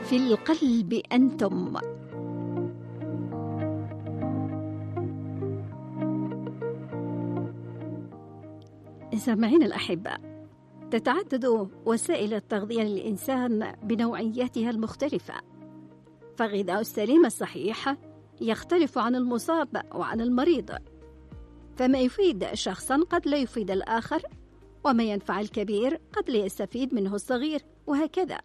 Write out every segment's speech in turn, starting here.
في القلب أنتم. سامعين الأحبة، تتعدد وسائل التغذية للإنسان بنوعياتها المختلفة، فغذاء السليم الصحيح يختلف عن المصاب وعن المريض، فما يفيد شخصا قد لا يفيد الآخر، وما ينفع الكبير قد لا يستفيد منه الصغير، وهكذا.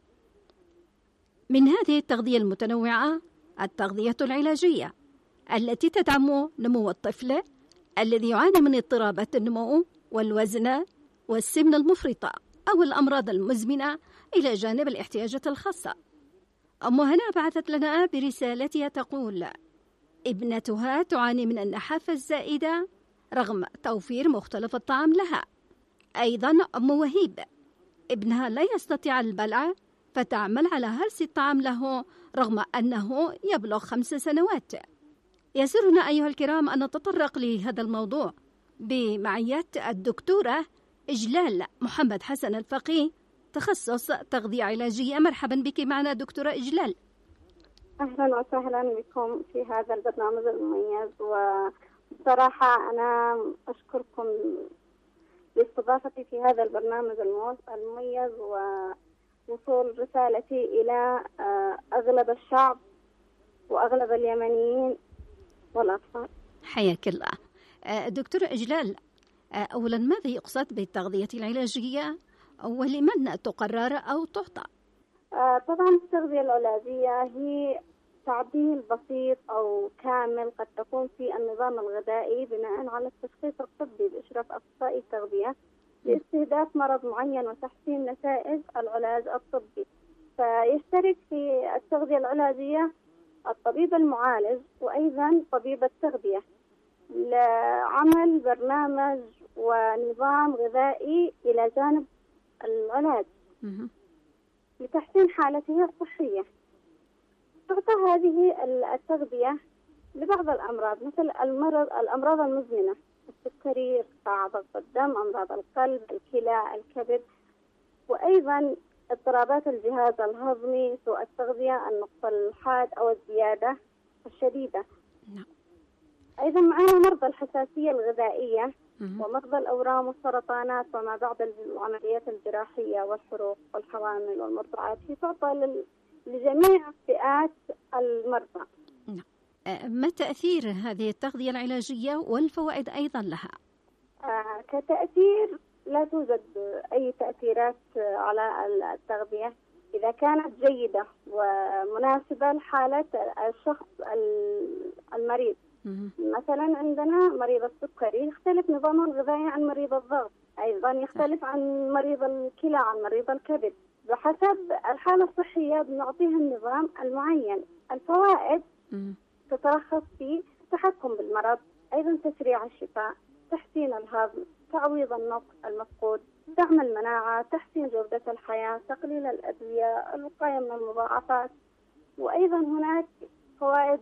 من هذه التغذية المتنوعة التغذية العلاجية التي تدعم نمو الطفل الذي يعاني من اضطرابات النمو والوزن والسمنة المفرطة أو الأمراض المزمنة، إلى جانب الاحتياجات الخاصة. أم هنا بعثت لنا برسالتها تقول: ابنتها تعاني من النحافة الزائدة رغم توفير مختلف الطعام لها. أيضا أم وهيب ابنها لا يستطيع البلع، فتعمل على هرس الطعام له رغم أنه يبلغ 5 سنوات. يسرنا أيها الكرام أن نتطرق لهذا الموضوع بمعية الدكتورة إجلال محمد حسن الفقيه، تخصص تغذية علاجية. مرحبا بك معنا دكتورة إجلال. أهلا وسهلا بكم في هذا البرنامج المميز، وبصراحة أنا أشكركم لاستضافتي في هذا البرنامج المميز ووصول رسالتي إلى أغلب الشعب وأغلب اليمنيين والأطفال. حياك الله. دكتورة إجلال، أولا ماذا يقصد بالتغذية العلاجية ولمن تقرر أو تعطى؟ طبعا التغذية العلاجية هي تعديل بسيط أو كامل قد تكون في النظام الغذائي بناء على التشخيص الطبي بإشراف أخصائي التغذية لاستهداف مرض معين وتحسين نتائج العلاج الطبي. فيشترك في التغذية العلاجية الطبيب المعالج وأيضا طبيب التغذية لعمل برنامج ونظام غذائي إلى جانب العلاج لتحسين حالته الصحية. تعطى هذه التغذية لبعض الأمراض مثل الأمراض المزمنة، السكري، ارتفاع ضغط الدم، أمراض القلب، الكلى، الكبد، وأيضا اضطرابات الجهاز الهضمي، سوء التغذية، النقص الحاد أو الزيادة الشديدة. أيضا معنا مرضى الحساسية الغذائية ومرضى الأورام والسرطانات وما بعد العمليات الجراحية والحروق والحوامل والمرضعات. هي تعطى لجميع فئات المرضى. ما تأثير هذه التغذية العلاجية والفوائد أيضا لها؟ كتأثير لا توجد أي تأثيرات على التغذية إذا كانت جيدة ومناسبة لحالة الشخص المريض. مثلا عندنا مريض السكري يختلف نظامه الغذائي عن مريض الضغط، أيضا يختلف عن مريض الكلى عن مريض الكبد. بحسب الحالة الصحية بنعطيها النظام المعين. الفوائد تترخص في التحكم بالمرض، أيضا تسريع الشفاء، تحسين الهضم، تعويض النقص المفقود، دعم المناعة، تحسين جودة الحياة، تقليل الأدوية، الوقاية من المضاعفات. وأيضا هناك فوائد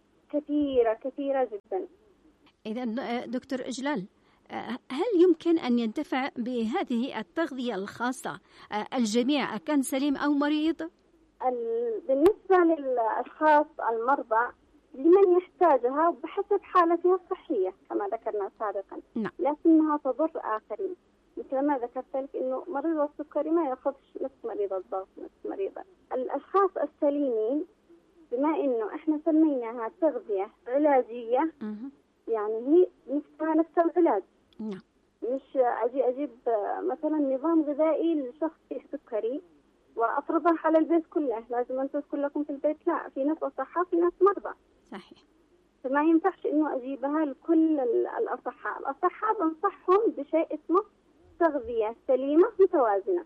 كثيرة جدا. إذن دكتور إجلال، هل يمكن أن ينتفع بهذه التغذية الخاصة الجميع كان سليم أو مريض؟ بالنسبة للأشخاص المرضى لمن يحتاجها بحسب حالته الصحية كما ذكرنا سابقا. لكنها تضر آخرين، مثل ما ذكرت لك إنه مريض السكري ما يأخذش نفس مريض الضغط نفس مريض الأشخاص السليمين. بما إنه إحنا سميناها تغذية علاجية يعني هي نفس العلاج. مش أجيب مثلا نظام غذائي لشخص فيه سكري وأفرضها على البيت كله، لازم أنتم كلكم في البيت. لا، في ناس أصحاء في ناس مرضى. صحيح. فما ينفعش إنه أجيبها لكل الأصحاء بنصحهم بشيء اسمه تغذية سليمة متوازنة،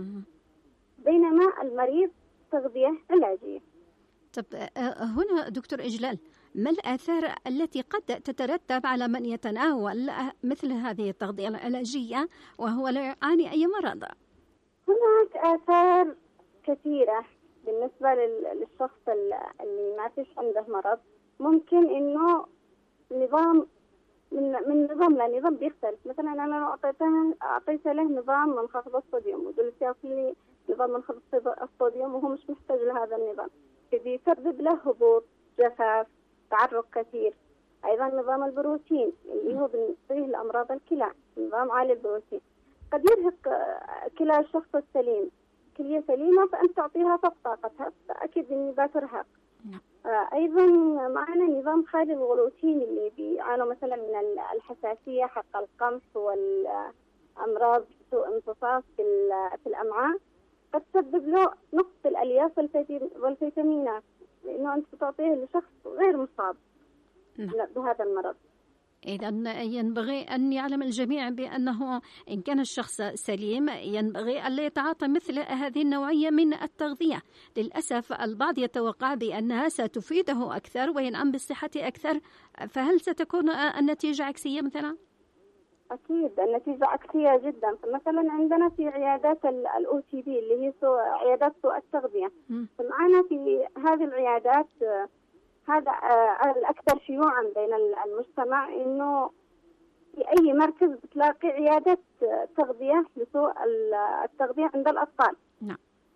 بينما المريض تغذية علاجية. طب هنا دكتور إجلال، ما الآثار التي قد تترتب على من يتناول مثل هذه التغذية العلاجية وهو لا يعاني أي مرض؟ هناك آثار كثيرة بالنسبة للشخص اللي ما فيش عنده مرض. ممكن إنه نظام من نظام لنظام بيختلف. مثلا أنا لو أعطيت له نظام منخفض الصوديوم وقلت يأكل لي نظام منخفض الصوديوم وهو مش محتاج لهذا النظام، بيسبب له هبوط، جفاف، تعرق كثير. أيضا نظام البروتين اللي هو بينتهي لأمراض الكلى، نظام عالي البروتين قد يرهق كلى الشخص السليم. كلية سليمة فأنت تعطيها فوق طاقتها، فأكيد إني بترهق. أيضا معنا نظام خالي الغلوتين اللي بيعانوا مثلا من الحساسية حق القمح والأمراض سوء امتصاص في الأمعاء، قد تسبب له نقص الألياف والفيتامينات، لأنه أنت تعطيه لشخص غير مصاب بهذا المرض. إذا ينبغي أن يعلم الجميع بأنه إن كان الشخص سليم ينبغي أن لا يتعاطى مثل هذه النوعية من التغذية. للأسف البعض يتوقع بأنها ستفيده أكثر وينعم بالصحة أكثر، فهل ستكون النتيجة عكسية مثلا؟ أكيد النتيجة عكسية جدا. فمثلا عندنا في عيادات الOTB اللي هي عيادات سوء التغذية، فمعنا في هذه العيادات هذا الأكثر شيوعا بين المجتمع، إنه في أي مركز بتلاقي عيادة تغذية لسوء التغذية عند الأطفال. نعم.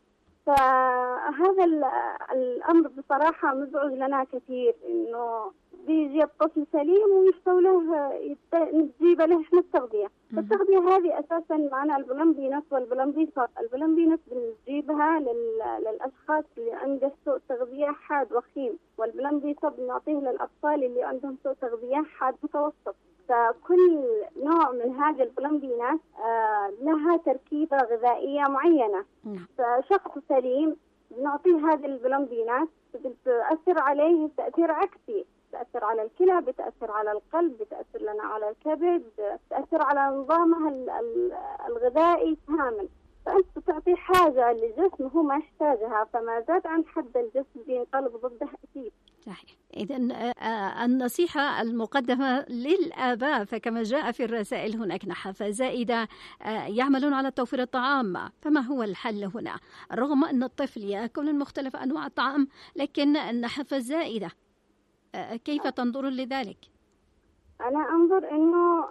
فهذا الأمر بصراحة مزعج لنا كثير، إنه بيجي الطفل سليم ويفتوا له نجيب له إحنا التغذية. التغذية هذه أساسا معنا البلمبينس والبلمبيصات. البلمبينس بنجيبها للأشخاص اللي عنده سوء تغذية حاد وخيم، والبلمبيصات بنعطيه للأطفال اللي عندهم سوء تغذية حاد متوسط. فكل نوع من هذه البلمبينات لها تركيبة غذائية معينة. فشخص سليم بنعطيه هذه البلمبينات بتأثر عليه تأثير عكسي، بتأثر على الكلى، بتأثر على القلب، بتأثر لنا على الكبد، بتأثر على نظامها الغذائي كامل. فأنت بتعطي حاجة للجسم هو ما يحتاجها، فما زاد عن حد الجسم بينقلب ضده أكيد. صحيح. إذن النصيحة المقدمة للآباء، فكما جاء في الرسائل هناك نحافة زائدة يعملون على توفير الطعام، فما هو الحل هنا؟ رغم أن الطفل يأكل مختلف أنواع الطعام، لكن النحافة زائدة، كيف تنظر لذلك؟ أنا أنظر أنه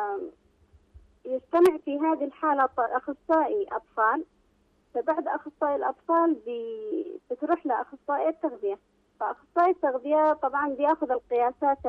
يجتمع في هذه الحالة أخصائي أطفال، فبعد أخصائي الأطفال بتروح لأخصائي التغذية. فأخصائي التغذية طبعا بياخذ القياسات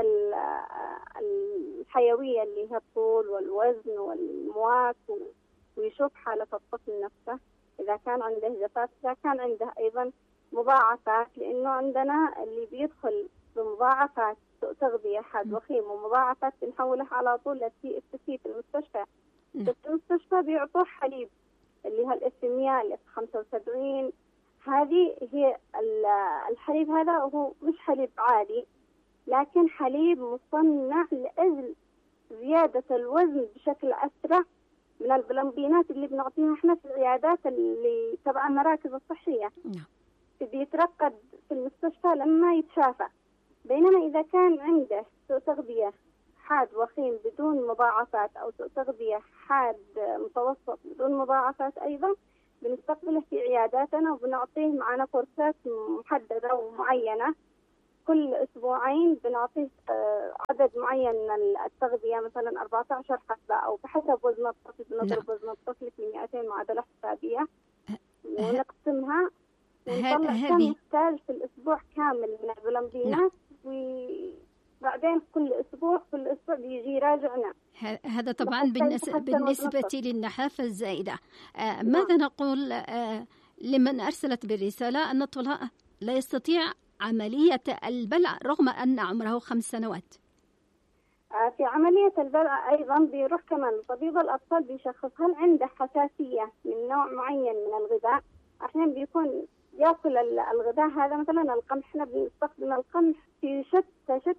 الحيوية اللي هي الطول والوزن والمواس، ويشوف حالة الطفل نفسه إذا كان عنده جفاف، إذا كان عنده أيضا مضاعفات، لأنه عندنا اللي بيدخل بمضاعفات سوء تغذية حاد وخيم ومضاعفات بنحولها على طول في المستشفى. في المستشفى بيعطوه حليب اللي هو الإسمية F75. هذه هي الحليب، هذا هو مش حليب عادي، لكن حليب مصنع لأجل زيادة الوزن بشكل أسرع من البلمبينات اللي بنعطيها احنا في العيادات اللي تبع المراكز الصحية. بيترقد في المستشفى لما يتشافى. بينما إذا كان عنده سوء تغذية حاد وخيم بدون مضاعفات، أو سوء تغذية حاد متوسط بدون مضاعفات، أيضا بنستقبله في عياداتنا وبنعطيه معنا كورسات محددة ومعينة. كل أسبوعين بنعطيه عدد معين من التغذية، مثلا 14 حبة، أو بحسب وزن الطفل بنضرب وزن الطفل في 200 معادلة حسابية ونقسمها ونطلع كم يحتاج في الأسبوع كامل من البلمبينات. وبعدين كل أسبوع بيجي يراجعنا. هذا طبعا بالنسبة للنحافة الزائدة. ماذا نقول لمن أرسلت بالرسالة أن طفلها لا يستطيع عملية البلع رغم أن عمره 5 سنوات؟ في عملية البلع أيضا بيروح كمان طبيب الأطفال بيشخص هل عنده حساسية من نوع معين من الغذاء. أحيانا بيكون يأكل الغذاء هذا، مثلا القمح، احنا بنستخدم القمح في شتى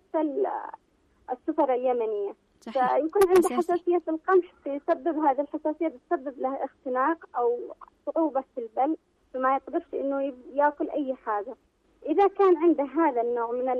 السفر اليمنية. فيكون عنده حساسية في القمح، تسبب هذه الحساسية بتسبب له اختناق أو صعوبة في البلع، فما يقدرش إنه يأكل أي حاجة. إذا كان عنده هذا النوع من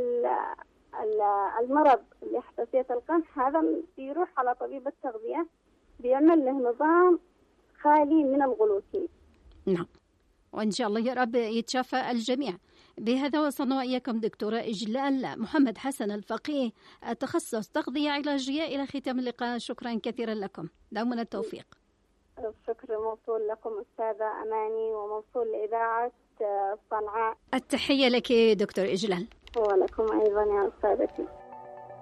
المرض اللي حساسية القمح، هذا بيروح على طبيب التغذية بيعمل له نظام خالي من الغلوتين. نعم، وإن شاء الله يا رب يتشافى الجميع. بهذا وصلنا وإياكم دكتورة إجلال محمد حسن الفقيه، تخصص تغذية علاجية، إلى ختام اللقاء. شكرا كثيرا لكم، دوما التوفيق. الشكر موصول لكم أستاذة أماني، وموصول لإذاعة صنعاء. التحية لك دكتور إجلال. ولكم أيضا يا أستاذتي.